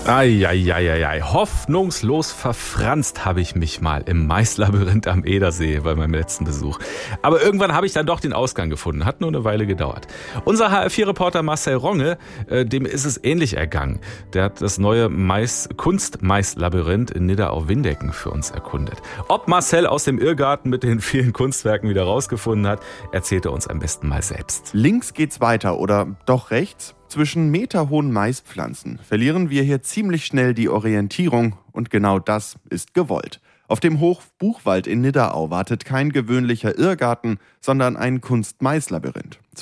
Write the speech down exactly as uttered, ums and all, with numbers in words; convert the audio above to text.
Eieieiei, hoffnungslos verfranst habe ich mich mal im Maislabyrinth am Edersee bei meinem letzten Besuch. Aber irgendwann habe ich dann doch den Ausgang gefunden, hat nur eine Weile gedauert. Unser H R vier Reporter Marcel Ronge, äh, dem ist es ähnlich ergangen. Der hat das neue Mais- Kunst-Mais-Labyrinth in Nidda-auf-Windecken für uns erkundet. Ob Marcel aus dem Irrgarten mit den vielen Kunstwerken wieder rausgefunden hat, erzählt er uns am besten mal selbst. Links geht's weiter oder doch rechts? Zwischen meterhohen Maispflanzen verlieren wir hier ziemlich schnell die Orientierung und genau das ist gewollt. Auf dem Hof Buchwald in Nidderau wartet kein gewöhnlicher Irrgarten, sondern ein Kunst-Mais-Labyrinth.